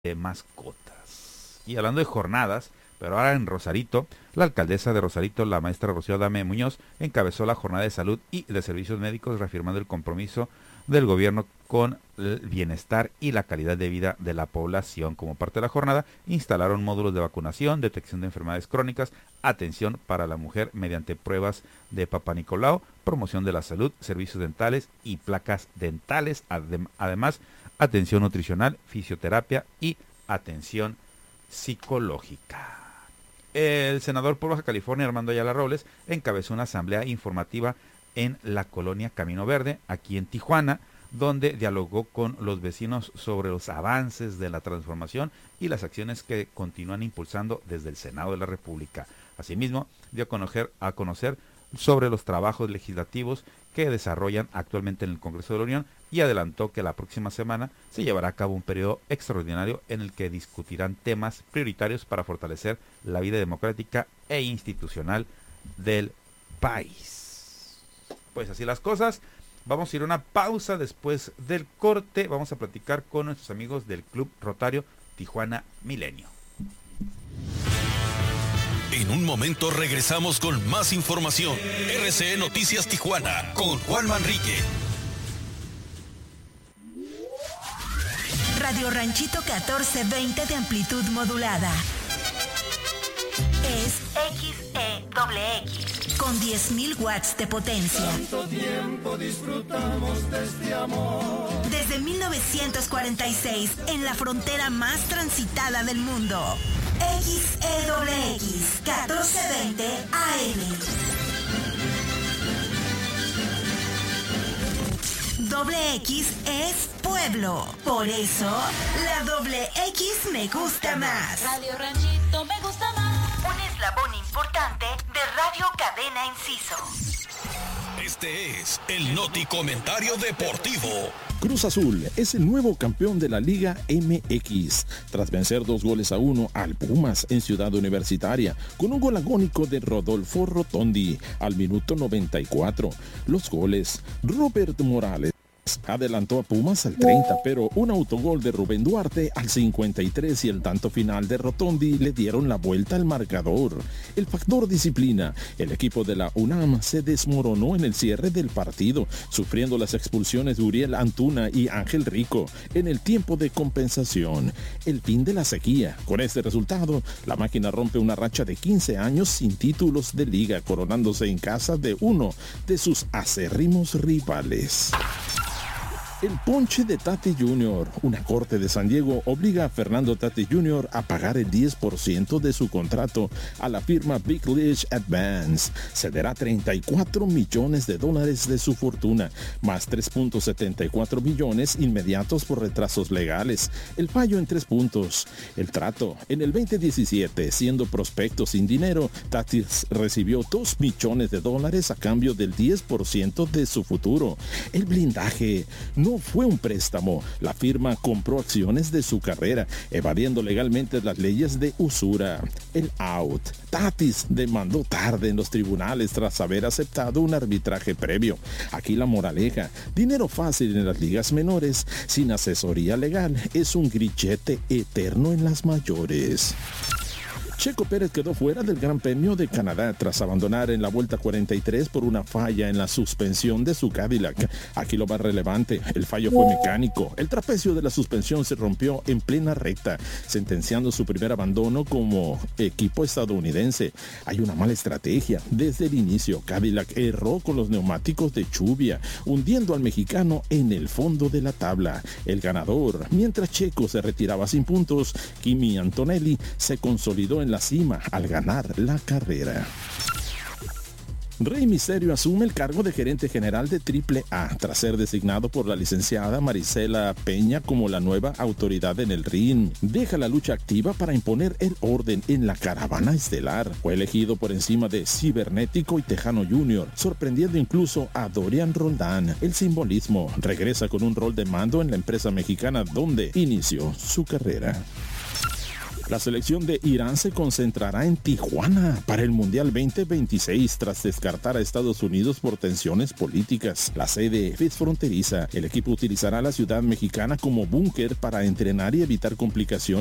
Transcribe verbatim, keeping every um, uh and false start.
de mascotas. Y hablando de jornadas, pero ahora en Rosarito, la alcaldesa de Rosarito, la maestra Rocío Adame Muñoz, encabezó la jornada de salud y de servicios médicos, reafirmando el compromiso del gobierno con el bienestar y la calidad de vida de la población. Como parte de la jornada, instalaron módulos de vacunación, detección de enfermedades crónicas, atención para la mujer mediante pruebas de Papa Nicolau, promoción de la salud, servicios dentales y placas dentales, adem- además atención nutricional, fisioterapia y atención psicológica. El senador por Baja California, Armando Ayala Robles, encabezó una asamblea informativa en la colonia Camino Verde, aquí en Tijuana, donde dialogó con los vecinos sobre los avances de la transformación y las acciones que continúan impulsando desde el Senado de la República. Asimismo, dio a conocer, a conocer sobre los trabajos legislativos que desarrollan actualmente en el Congreso de la Unión y adelantó que la próxima semana se llevará a cabo un periodo extraordinario en el que discutirán temas prioritarios para fortalecer la vida democrática e institucional del país. Pues así las cosas. Vamos a ir a una pausa. Después del corte vamos a platicar con nuestros amigos del Club Rotario Tijuana Milenio. En un momento regresamos con más información. R C E Noticias Tijuana con Juan Manrique. Radio Ranchito catorce veinte de amplitud modulada. Es X E X con diez mil watts de potencia. Tanto tiempo disfrutamos de este amor. Desde mil novecientos cuarenta y seis, en la frontera más transitada del mundo. X E X catorce veinte A M. Doble X es pueblo. Por eso, la doble X me gusta más. Radio Ranchito me gusta más. Un eslabón importante de Radio Cadena Enciso. Este es el Noti Comentario Deportivo. Cruz Azul es el nuevo campeón de la Liga M X, tras vencer dos goles a uno al Pumas en Ciudad Universitaria, con un gol agónico de Rodolfo Rotondi al minuto noventa y cuatro. Los goles: Robert Morales adelantó a Pumas al treinta, pero un autogol de Rubén Duarte al cincuenta y tres y el tanto final de Rotondi le dieron la vuelta al marcador. El factor disciplina: el equipo de la UNAM se desmoronó en el cierre del partido, sufriendo las expulsiones de Uriel Antuna y Ángel Rico en el tiempo de compensación. El fin de la sequía. Con este resultado, la máquina rompe una racha de quince años sin títulos de liga, coronándose en casa de uno de sus acérrimos rivales. El ponche de Tatis junior Una corte de San Diego obliga a Fernando Tatis junior a pagar el diez por ciento de su contrato a la firma Big League Advance. Cederá treinta y cuatro millones de dólares de su fortuna, más tres punto setenta y cuatro millones inmediatos por retrasos legales. El fallo en tres puntos. El trato: en el veinte diecisiete, siendo prospecto sin dinero, Tatis recibió dos millones de dólares a cambio del diez por ciento de su futuro. El blindaje: no No fue un préstamo. La firma compró acciones de su carrera, evadiendo legalmente las leyes de usura. El out: Tatis demandó tarde en los tribunales tras haber aceptado un arbitraje previo. Aquí la moraleja: dinero fácil en las ligas menores, sin asesoría legal, es un grillete eterno en las mayores. Checo Pérez quedó fuera del Gran Premio de Canadá tras abandonar en la vuelta cuarenta y tres por una falla en la suspensión de su Cadillac. Aquí lo más relevante: el fallo fue mecánico. El trapecio de la suspensión se rompió en plena recta, sentenciando su primer abandono como equipo estadounidense. Hay una mala estrategia. Desde el inicio, Cadillac erró con los neumáticos de lluvia, hundiendo al mexicano en el fondo de la tabla. El ganador, mientras Checo se retiraba sin puntos, Kimi Antonelli se consolidó en la cima al ganar la carrera. Rey Mysterio asume el cargo de gerente general de Triple A tras ser designado por la licenciada Marisela Peña como la nueva autoridad en el ring. Deja la lucha activa para imponer el orden en la caravana estelar. Fue elegido por encima de Cibernético y Tejano junior, sorprendiendo incluso a Dorian Roldán. El simbolismo: regresa con un rol de mando en la empresa mexicana donde inició su carrera. La selección de Irán se concentrará en Tijuana para el Mundial veinte veintiséis tras descartar a Estados Unidos por tensiones políticas. La sede es fronteriza. El equipo utilizará la ciudad mexicana como búnker para entrenar y evitar complicaciones